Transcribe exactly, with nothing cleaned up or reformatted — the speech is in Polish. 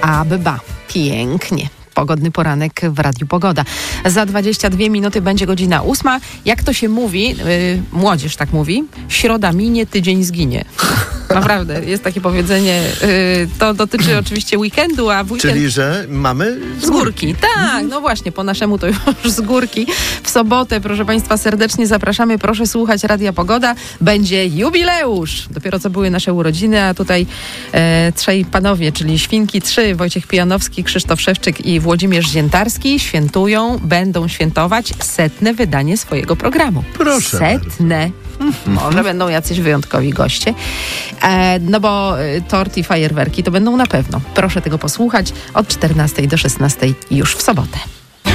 Abba. Pięknie. Pogodny poranek w Radiu Pogoda. Za dwadzieścia dwie minuty będzie godzina ósma. Jak to się mówi, yy, młodzież tak mówi, środa minie, tydzień zginie. Naprawdę, jest takie powiedzenie. Yy, to dotyczy oczywiście weekendu, a w weekend... Czyli, że mamy z górki. Tak, no właśnie, po naszemu to już z górki. W sobotę, proszę Państwa, serdecznie zapraszamy. Proszę słuchać Radia Pogoda. Będzie jubileusz. Dopiero co były nasze urodziny, a tutaj e, trzej panowie, czyli Świnki trzy, Wojciech Pijanowski, Krzysztof Szewczyk i Włodzimierz Ziętarski świętują, będą świętować setne wydanie swojego programu. Proszę Setne. Może będą jacyś wyjątkowi goście. E, no bo e, tort i fajerwerki to będą na pewno. Proszę tego posłuchać od czternastej do szesnastej już w sobotę.